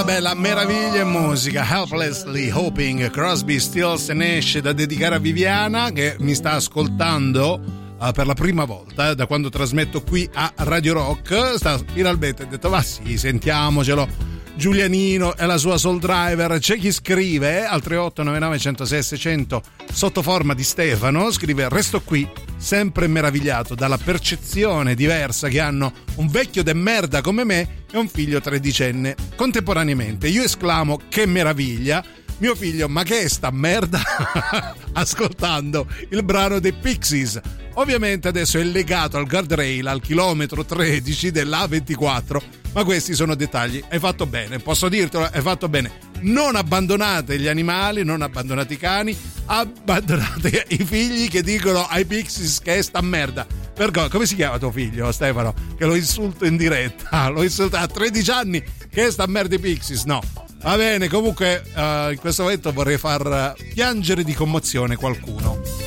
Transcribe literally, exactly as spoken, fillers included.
bella meraviglia in musica, Helplessly Hoping, Crosby, Stills e Nash, da dedicare a Viviana che mi sta ascoltando uh, per la prima volta eh, da quando trasmetto qui a Radio Rock. Sta finalmente, ha detto va sì, sentiamocelo Giulianino e la sua Soul Driver. C'è chi scrive al tre otto nove nove uno zero sei sei zero zero sotto forma di Stefano, scrive: resto qui sempre meravigliato dalla percezione diversa che hanno un vecchio de merda come me e un figlio tredicenne contemporaneamente. Io esclamo che meraviglia, mio figlio ma che è sta merda ascoltando il brano dei Pixies. Ovviamente adesso è legato al guardrail al chilometro tredici dell'A ventiquattro, ma questi sono dettagli. Hai fatto bene, posso dirtelo, hai fatto bene. Non abbandonate gli animali, non abbandonate i cani, abbandonate i figli che dicono ai Pixies che è sta merda. Perché, come si chiama tuo figlio, Stefano? Che lo insulto in diretta, lo insulta a tredici anni, che è sta merda i Pixies? No. Va bene, comunque uh, in questo momento vorrei far piangere di commozione qualcuno.